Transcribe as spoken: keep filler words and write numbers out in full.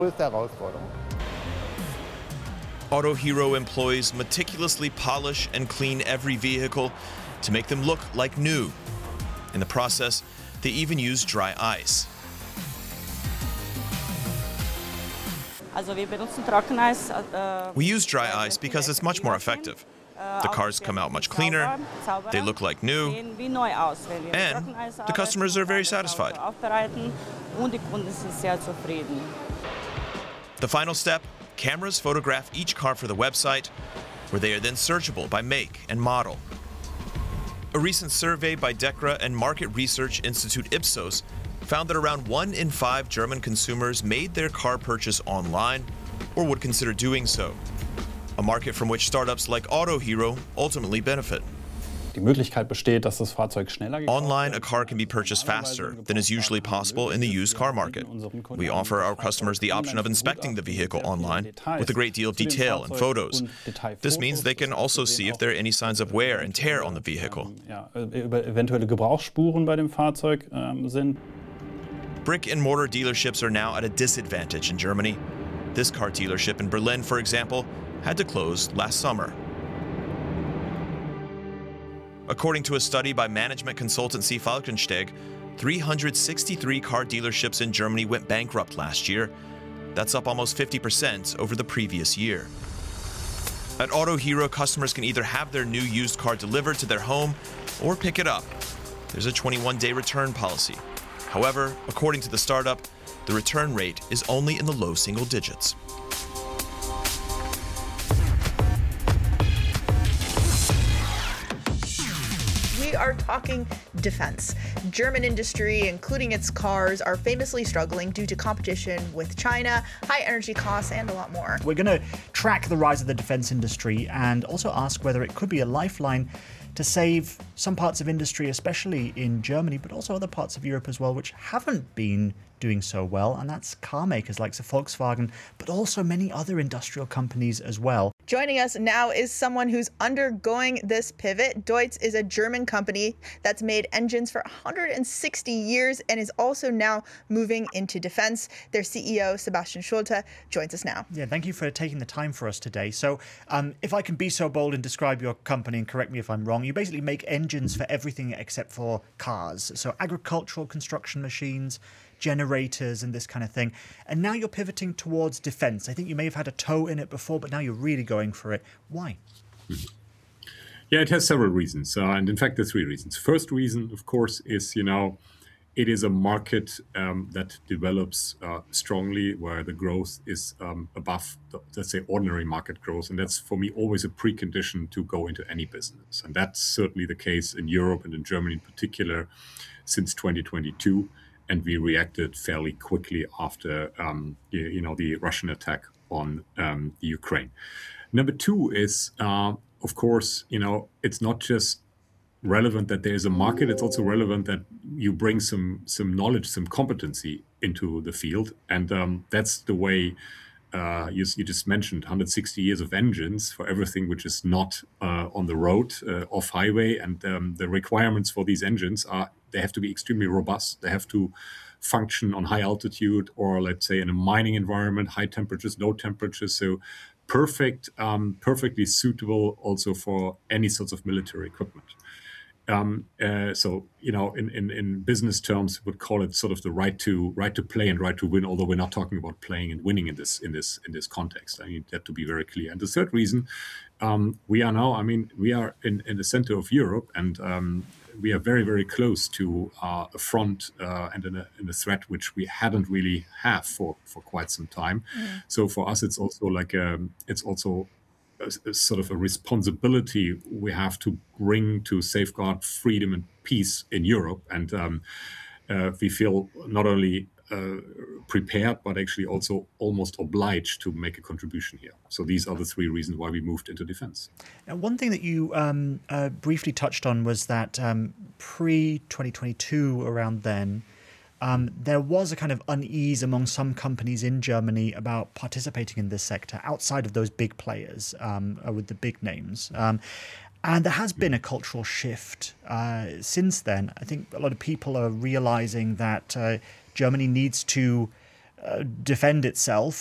Autohero employees meticulously polish and clean every vehicle to make them look like new. In the process, they even use dry ice. We use dry ice because it's much more effective. The cars come out much cleaner, they look like new, and the customers are very satisfied. The final step, cameras photograph each car for the website, where they are then searchable by make and model. A recent survey by DEKRA and market research institute Ipsos found that around one in five German consumers made their car purchase online or would consider doing so, a market from which startups like Autohero ultimately benefit. Die Möglichkeit besteht, dass das Fahrzeug schneller gekauft wird. Online, a car can be purchased faster than is usually possible in the used car market. We offer our customers the option of inspecting the vehicle online with a great deal of detail and photos. This means they can also see if there are any signs of wear and tear on the vehicle. Ja, eventuelle Gebrauchsspuren bei dem Fahrzeug sind. Brick-and-mortar dealerships are now at a disadvantage in Germany. This car dealership in Berlin, for example, had to close last summer. According to a study by management consultancy Falkensteg, three hundred sixty-three car dealerships in Germany went bankrupt last year. That's up almost fifty percent over the previous year. At Autohero, customers can either have their new used car delivered to their home or pick it up. There's a twenty-one day return policy. However, according to the startup, the return rate is only in the low single digits. We are talking defense. German industry, including its cars, are famously struggling due to competition with China, high energy costs, and a lot more. We're going to track the rise of the defense industry and also ask whether it could be a lifeline to save some parts of industry, especially in Germany, but also other parts of Europe as well, which haven't been doing so well, and that's car makers like Volkswagen, but also many other industrial companies as well. Joining us now is someone who's undergoing this pivot. Deutz is a German company that's made engines for one hundred sixty years and is also now moving into defense. Their C E O, Sebastian Schulte, joins us now. Yeah, thank you for taking the time for us today. So um, if I can be so bold and describe your company, and correct me if I'm wrong, you basically make engines for everything except for cars. So agricultural construction machines, generators and this kind of thing. And now you're pivoting towards defense. I think you may have had a toe in it before, but now you're really going for it. Why? Yeah, it has several reasons. Uh, and in fact, there are three reasons. First reason, of course, is, you know, it is a market um, that develops uh, strongly, where the growth is um, above, the, let's say, ordinary market growth. And that's, for me, always a precondition to go into any business. And that's certainly the case in Europe and in Germany in particular since twenty twenty-two. And we reacted fairly quickly after, um, you, you know, the Russian attack on um, the Ukraine. Number two is, uh, of course, you know, it's not just relevant that there is a market. It's also relevant that you bring some some knowledge, some competency into the field, and um, that's the way. Uh, you, you just mentioned one hundred sixty years of engines for everything which is not uh, on the road, uh, off highway, and um, the requirements for these engines are they have to be extremely robust. They have to function on high altitude, or let's say in a mining environment, high temperatures, low temperatures. So perfect, um, perfectly suitable also for any sorts of military equipment. Um, uh, so, you know, in, in, in business terms, we would call it sort of the right to right to play and right to win, although we're not talking about playing and winning in this in this in this context. I need that to be very clear. And the third reason, um, we are now, I mean, we are in, in the center of Europe, and um, we are very, very close to uh, a front uh, and in a, in a threat which we hadn't really have for, for quite some time. Mm. So for us, it's also like a, it's also a, a sort of a responsibility we have to bring to safeguard freedom and peace in Europe. And um, uh, we feel not only uh, prepared, but actually also almost obliged to make a contribution here. So these are the three reasons why we moved into defense. Now, one thing that you um, uh, briefly touched on was that um, pre twenty twenty-two, around then, um, there was a kind of unease among some companies in Germany about participating in this sector outside of those big players um, uh, with the big names. Um, And there has been a cultural shift uh, since then. I think a lot of people are realizing that uh, Germany needs to uh, defend itself